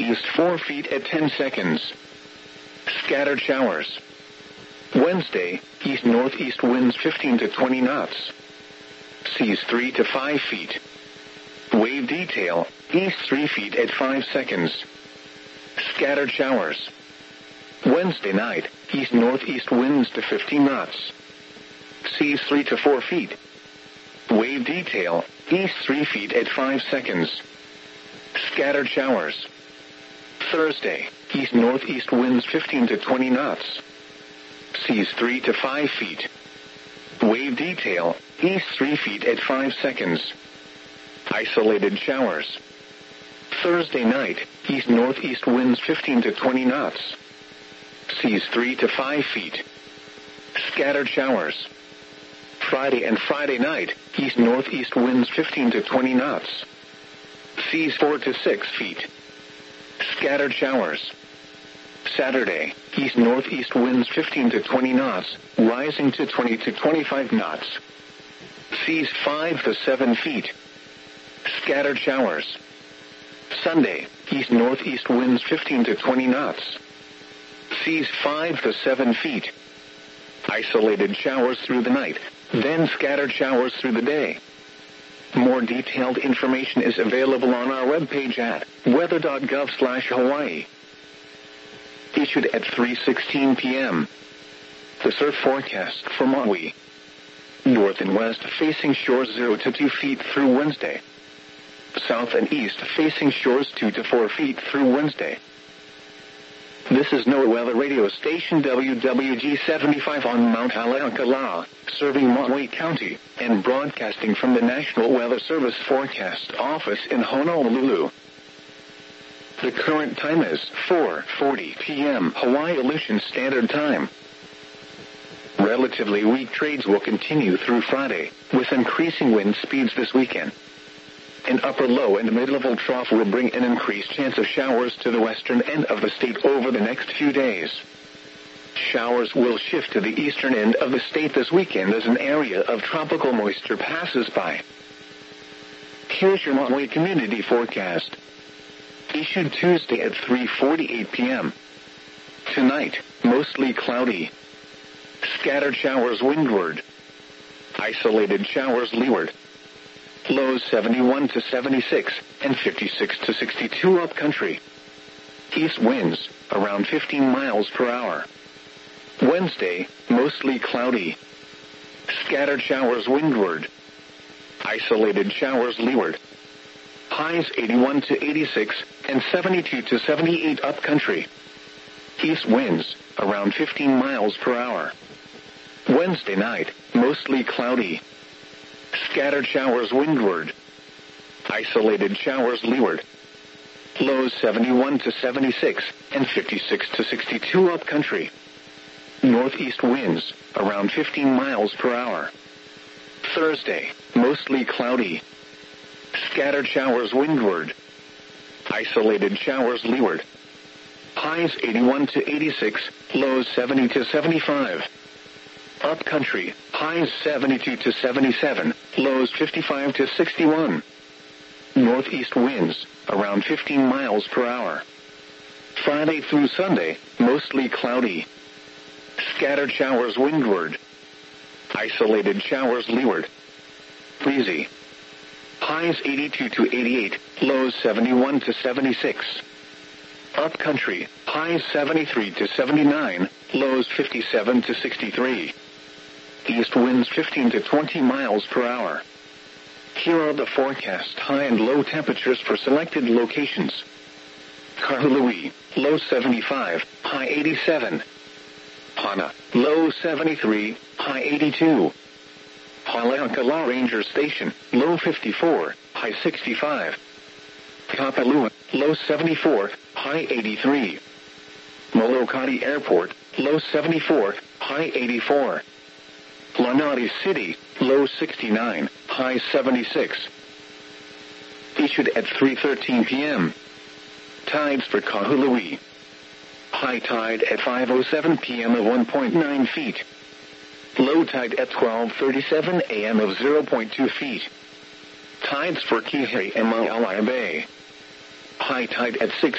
east 4 feet at 10 seconds. Scattered showers. Wednesday, east-northeast winds 15 to 20 knots. Seas 3 to 5 feet. Wave detail, east 3 feet at 5 seconds. Scattered showers. Wednesday night, east-northeast winds to 15 knots. Seas 3 to 4 feet. Wave detail, east 3 feet at 5 seconds. Scattered showers. Thursday, east-northeast winds 15 to 20 knots. Seas 3 to 5 feet. Wave detail, east 3 feet at 5 seconds. Isolated showers. Thursday night, east-northeast winds 15 to 20 knots. Seas 3 to 5 feet. Scattered showers. Friday and Friday night, east-northeast winds 15 to 20 knots. Seas 4 to 6 feet. Scattered showers. Saturday, east-northeast winds 15 to 20 knots, rising to 20 to 25 knots. Seas 5 to 7 feet. Scattered showers. Sunday, east-northeast winds 15 to 20 knots. Seas 5 to 7 feet. Isolated showers through the night, then scattered showers through the day. More detailed information is available on our webpage at weather.gov/Hawaii. Issued at 3:16 p.m. The surf forecast for Maui. North and west facing shores 0 to 2 feet through Wednesday. South and east facing shores 2 to 4 feet through Wednesday. This is NOAA Weather Radio Station WWG 75 on Mount Haleakala, serving Maui County, and broadcasting from the National Weather Service Forecast Office in Honolulu. The current time is 4:40 p.m. Hawaii Aleutian Standard Time. Relatively weak trades will continue through Friday, with increasing wind speeds this weekend. An upper low and mid-level trough will bring an increased chance of showers to the western end of the state over the next few days. Showers will shift to the eastern end of the state this weekend as an area of tropical moisture passes by. Here's your Maui community forecast. Issued Tuesday at 3:48 p.m. Tonight, mostly cloudy. Scattered showers windward. Isolated showers leeward. Lows 71 to 76 and 56 to 62 upcountry. East winds around 15 miles per hour. Wednesday, mostly cloudy. Scattered showers windward. Isolated showers leeward. Highs 81 to 86 and 72 to 78 upcountry. East winds around 15 miles per hour. Wednesday night, mostly cloudy. Scattered showers windward. Isolated showers leeward. Lows 71 to 76 and 56 to 62 upcountry. Northeast winds around 15 miles per hour. Thursday, mostly cloudy. Scattered showers windward. Isolated showers leeward. Highs 81 to 86, lows 70 to 75. Upcountry, highs 72 to 77, lows 55 to 61. Northeast winds around 15 miles per hour. Friday through Sunday, mostly cloudy. Scattered showers windward. Isolated showers leeward. Breezy. Highs 82 to 88, lows 71 to 76. Upcountry, highs 73 to 79, lows 57 to 63. East winds 15 to 20 miles per hour. Here are the forecast high and low temperatures for selected locations. Kahului, low 75, high 87. Hana, low 73, high 82. Haleakala Ranger Station, low 54, high 65. Kapalua, low 74, high 83. Molokai Airport, low 74, high 84. Lanai City, low 69, high 76. Issued at 3:13 p.m. Tides for Kahului. High tide at 5:07 p.m. of 1.9 feet. Low tide at 12:37 a.m. of 0.2 feet. Tides for Kihei and Maui Bay. High tide at 6